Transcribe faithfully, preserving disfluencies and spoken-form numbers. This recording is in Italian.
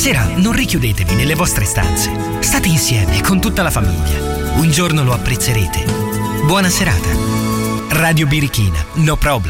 sera non richiudetevi nelle vostre stanze. State insieme con tutta la famiglia. Un giorno lo apprezzerete. Buona serata. Radio Birichina, no problem.